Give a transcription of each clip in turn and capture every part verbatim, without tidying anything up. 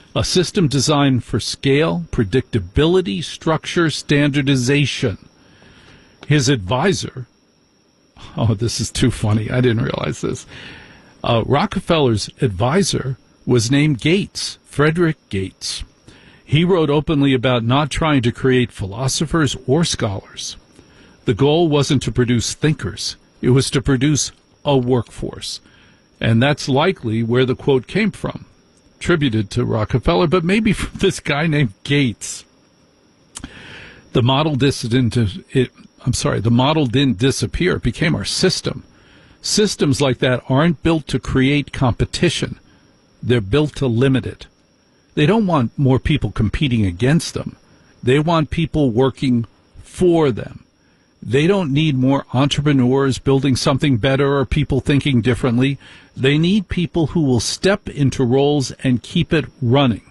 A system designed for scale, predictability, structure, standardization. His advisor, oh, this is too funny. I didn't realize this. Uh, Rockefeller's advisor was named Gates, Frederick Gates. He wrote openly about not trying to create philosophers or scholars. The goal wasn't to produce thinkers. It was to produce a workforce. And that's likely where the quote came from, attributed to Rockefeller, but maybe from this guy named Gates. The model didn't, it, I'm sorry, the model didn't disappear. It became our system. Systems like that aren't built to create competition. They're built to limit it. They don't want more people competing against them. They want people working for them. They don't need more entrepreneurs building something better or people thinking differently. They need people who will step into roles and keep it running.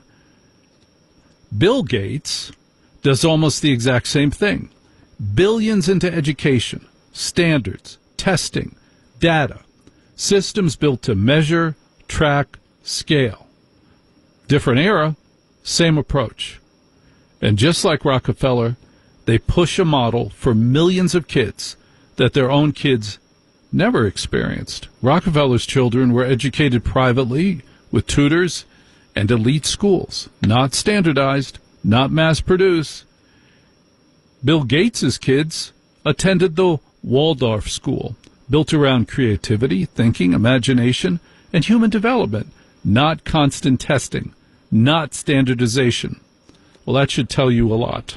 Bill Gates does almost the exact same thing. Billions into education, standards, testing, data, systems built to measure, track, scale. Different era, same approach. And just like Rockefeller, they push a model for millions of kids that their own kids never experienced. Rockefeller's children were educated privately with tutors and elite schools, not standardized, not mass-produced. Bill Gates's kids attended the Waldorf school, built around creativity, thinking, imagination, and human development, not constant testing, not standardization. Well, that should tell you a lot.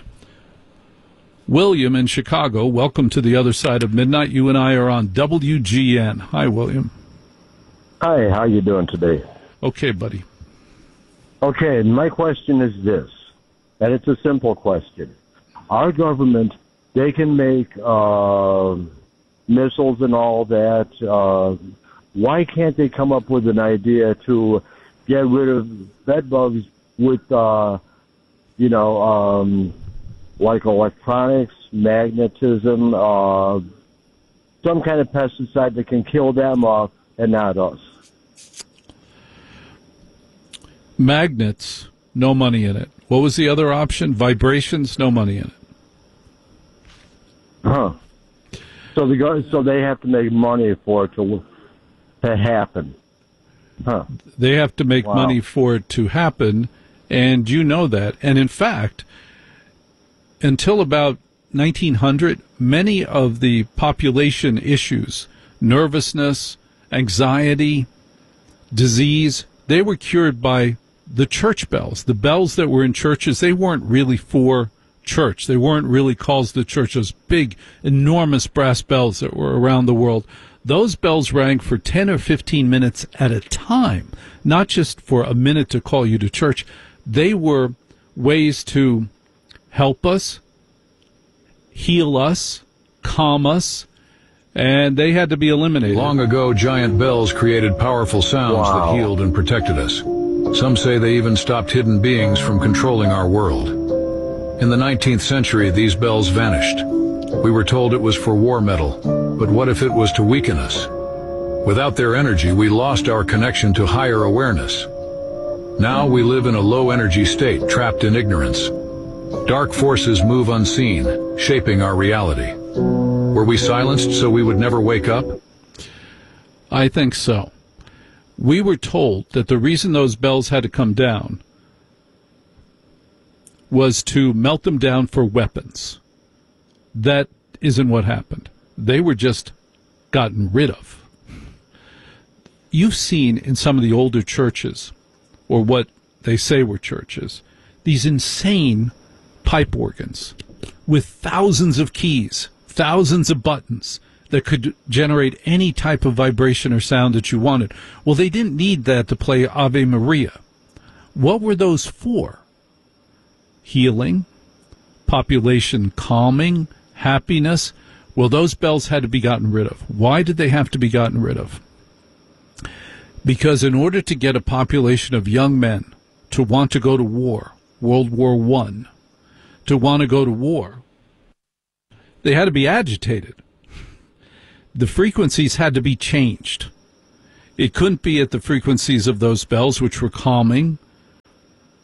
William in Chicago, welcome to the other side of midnight. You and I are on W G N. Hi, William. Hi, how you doing today? Okay, buddy. Okay, my question is this, and it's a simple question. Our government, they can make uh, missiles and all that. Uh, why can't they come up with an idea to get rid of bed bugs with, uh, you know, um, like electronics, magnetism, uh, some kind of pesticide that can kill them off and not us? Magnets, no money in it. What was the other option? Vibrations, no money in it. Huh. So they go, so they have to make money for it to to happen. Huh. They have to make Wow. money for it to happen, and you know that. And in fact, until about nineteen hundred, many of the population issues, nervousness, anxiety, disease, they were cured by the church bells. The bells that were in churches, they weren't really for church. They weren't really calls to church, those big, enormous brass bells that were around the world. Those bells rang for ten or fifteen minutes at a time, not just for a minute to call you to church. They were ways to help us, heal us, calm us, and they had to be eliminated. Long ago, giant bells created powerful sounds Wow. that healed and protected us. Some say they even stopped hidden beings from controlling our world. In the nineteenth century, these bells vanished. We were told it was for war metal, but what if it was to weaken us? Without their energy, we lost our connection to higher awareness. Now we live in a low-energy state, trapped in ignorance. Dark forces move unseen, shaping our reality. Were we silenced so we would never wake up? I think so. We were told that the reason those bells had to come down was to melt them down for weapons. That isn't what happened. They were just gotten rid of. You've seen in some of the older churches, or what they say were churches, these insane pipe organs with thousands of keys, thousands of buttons that could generate any type of vibration or sound that you wanted. Well, they didn't need that to play Ave Maria. What were those for? Healing, population calming, happiness. Well, those bells had to be gotten rid of. Why did they have to be gotten rid of? Because in order to get a population of young men to want to go to war, World War One, to want to go to war, they had to be agitated. The frequencies had to be changed. It couldn't be at the frequencies of those bells, which were calming,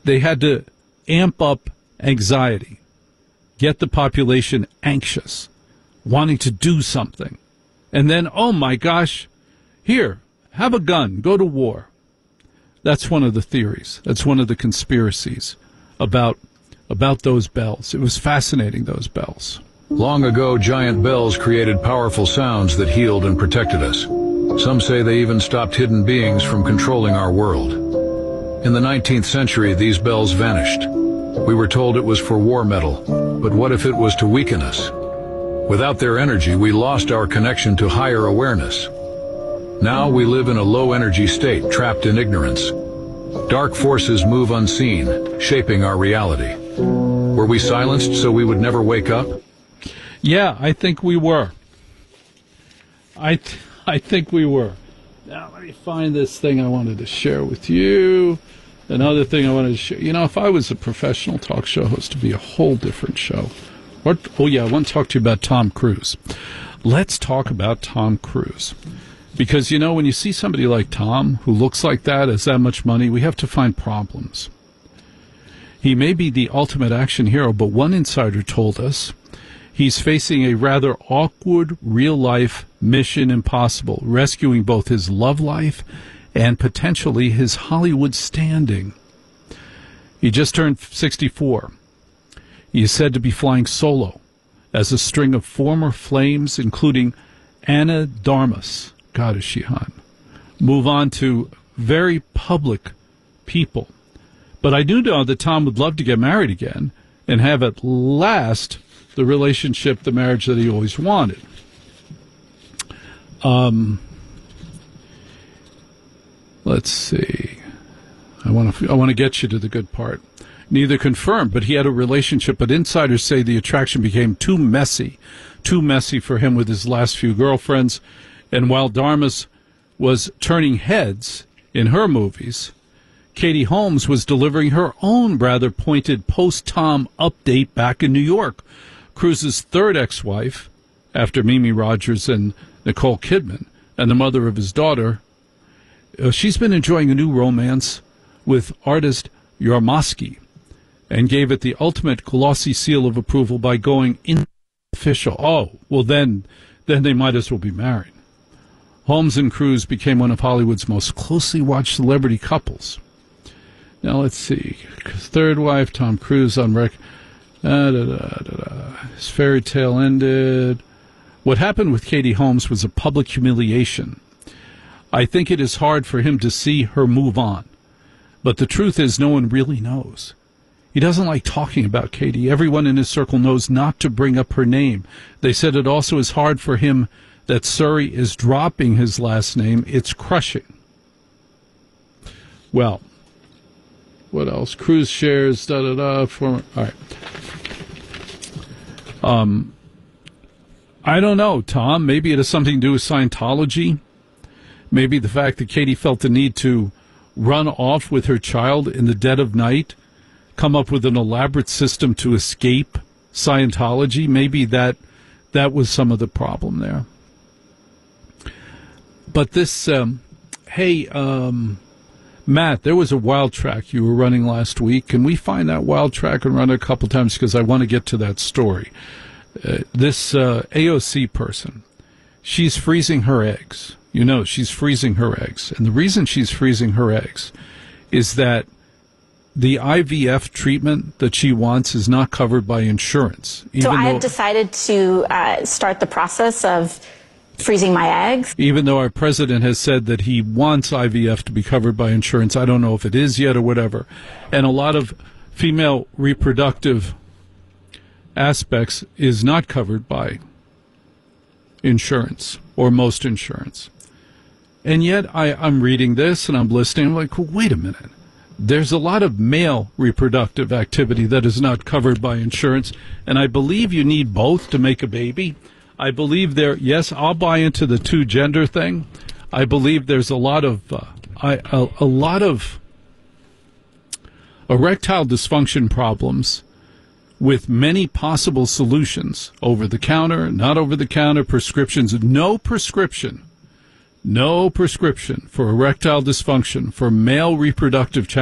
they had to amp up anxiety, get the population anxious, wanting to do something. And then, oh my gosh, here, have a gun, go to war. That's one of the theories. That's one of the conspiracies about about those bells. It was fascinating, those bells. Long ago, giant bells created powerful sounds that healed and protected us. Some say they even stopped hidden beings from controlling our world. In the nineteenth century, these bells vanished. We were told it was for war metal, but what if it was to weaken us? Without their energy, we lost our connection to higher awareness. Now we live in a low-energy state, trapped in ignorance. Dark forces move unseen, shaping our reality. Were we silenced so we would never wake up? Yeah, I think we were. I, th- I think we were. Now, let me find this thing I wanted to share with you. Another thing I wanted to share. You know, if I was a professional talk show host, it'd be a whole different show. What? Oh, yeah, I want to talk to you about Tom Cruise. Let's talk about Tom Cruise. Because, you know, when you see somebody like Tom, who looks like that, has that much money, we have to find problems. He may be the ultimate action hero, but one insider told us he's facing a rather awkward real-life mission impossible, rescuing both his love life and potentially his Hollywood standing. He just turned sixty-four. He is said to be flying solo as a string of former flames, including Anna Darmus, God is she hot, move on to very public people. But I do know that Tom would love to get married again and have at last the relationship, the marriage that he always wanted. Um, let's see. I want to I want to get you to the good part. Neither confirmed, but he had a relationship, but insiders say the attraction became too messy, too messy for him with his last few girlfriends. And while Darmus was turning heads in her movies, Katie Holmes was delivering her own rather pointed post-Tom update back in New York. Cruise's third ex-wife, after Mimi Rogers and Nicole Kidman, and the mother of his daughter, uh, she's been enjoying a new romance with artist Yarmosky and gave it the ultimate glossy seal of approval by going in official. Oh, well then, then they might as well be married. Holmes and Cruise became one of Hollywood's most closely watched celebrity couples. Now let's see. Third wife, Tom Cruise on rec. Da, da, da, da, da. His fairy tale ended. What happened with Katie Holmes was a public humiliation. I think it is hard for him to see her move on. But the truth is, no one really knows. He doesn't like talking about Katie. Everyone in his circle knows not to bring up her name. They said it also is hard for him that Surrey is dropping his last name. It's crushing. Well, what else? Cruise shares, da-da-da. Former, all right. Um, I don't know, Tom. Maybe it has something to do with Scientology. Maybe the fact that Katie felt the need to run off with her child in the dead of night, come up with an elaborate system to escape Scientology. Maybe that that was some of the problem there. But this, um, hey, um, Matt, there was a wild track you were running last week. Can we find that wild track and run it a couple times? Because I want to get to that story. Uh, this uh, A O C person, she's freezing her eggs. You know, she's freezing her eggs. And the reason she's freezing her eggs is that the I V F treatment that she wants is not covered by insurance. So I have decided to uh, start the process of freezing my eggs. Even though our president has said that he wants I V F to be covered by insurance, I don't know if it is yet or whatever. And a lot of female reproductive aspects is not covered by insurance, or most insurance. And yet I, I'm reading this and I'm listening. I'm like, well, wait a minute. There's a lot of male reproductive activity that is not covered by insurance, and I believe you need both to make a baby. I believe there, yes, I'll buy into the two-gender thing. I believe there's a lot of, uh, I, a, a lot of erectile dysfunction problems with many possible solutions, over-the-counter, not over-the-counter, prescriptions, no prescription, no prescription for erectile dysfunction for male reproductive challenges